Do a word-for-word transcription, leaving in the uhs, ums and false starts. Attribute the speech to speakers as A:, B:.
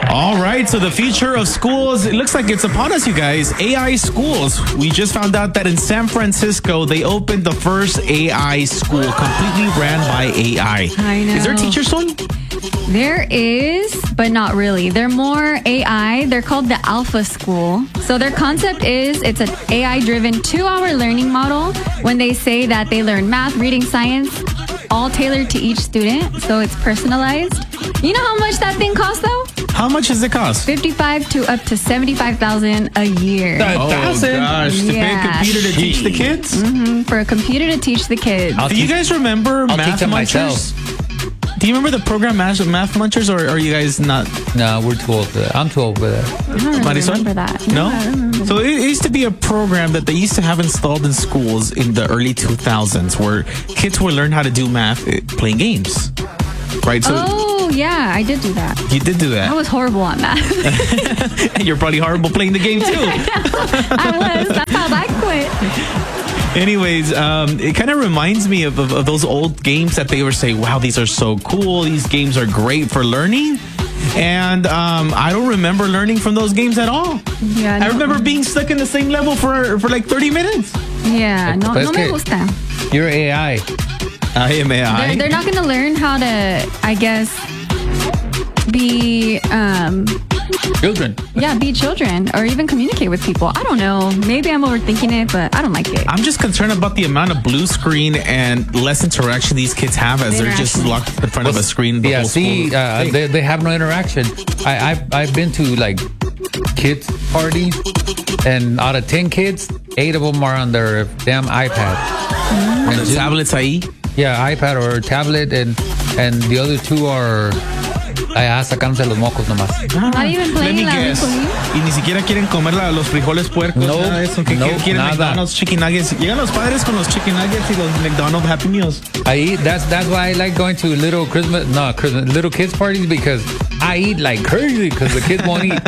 A: All right, so the future of schools, it looks like it's upon us, you guys. A I schools. We just found out that in San Francisco, they opened the first A I school, completely ran by A I.
B: I know.
A: Is there a teacher soon?
B: There is, but not really. They're more A I. They're called the Alpha School. So their concept is it's an A I-driven two-hour learning model. When they say that they learn math, reading, science, all tailored to each student, so it's personalized. You know how much that thing costs, though?
A: How much does it cost?
B: fifty-five to up to seventy-five thousand a year.
A: Oh, gosh. To
B: Yeah.
A: pay a computer to teach the kids?
B: Mm-hmm, for a computer to teach the kids.
A: Do you guys remember
C: I'll
A: Math
C: teach them
A: Munchers? Do you remember the program Math, Math Munchers, or are you guys not?
C: No, we're too old for that. I'm too old for that.
B: I don't really
A: Marisol?
B: remember that.
A: No?
B: I don't remember.
A: So it used to be a program that they used to have installed in schools in the early two thousands where kids would learn how to do math uh, playing games. Right? So
B: Oh, yeah, I did do that.
A: you did do
B: I
A: that.
B: was horrible on that.
A: And you're probably horrible playing the game too.
B: I was. That's how I quit.
A: Anyways, um, it kind of reminds me of, of, of those old games that they were saying, wow, these are so cool. These games are great for learning. And um, I don't remember learning from those games at all.
B: Yeah,
A: I
B: no.
A: remember being stuck in the same level for, for like thirty minutes.
B: Yeah, no,
C: But
B: no
C: es
B: me
C: que
B: gusta.
C: You're A I.
A: I am A I.
B: They're, they're not going to learn how to, I guess, be, um,
C: Children.
B: yeah, be children or even communicate with people. I don't know. Maybe I'm overthinking it, but I don't like it.
A: I'm just concerned about the amount of blue screen and less interaction these kids have as they're just
B: Interaction.
A: locked in front of a screen. The
C: Yeah,
A: whole
C: see,
A: school
C: uh,
A: thing.
C: they, they have no interaction. I, I've, I've been to like kids parties, and out of ten kids, eight of them are on their damn iPad.
A: On
C: And
A: the
C: just-
A: tablets ahí.
C: Yeah, iPad or tablet, and and the other two are allá sacándose los mocos nomás.
B: Not even
A: Let
B: playing
A: me
B: la
A: guess.
B: Ricolino?
A: Y ni siquiera quieren comer la- los frijoles puercos.
C: No,
A: nada de eso. ¿Qué
C: no,
A: quieren? Quieren
C: nada.
A: McDonald's Chicken Nuggets. Llegan los padres con los Chicken Nuggets y los McDonald's Happy Meals.
C: I eat. That's that's why I like going to little Christmas, no Christmas, little kids parties, because I eat like crazy because the kids won't eat.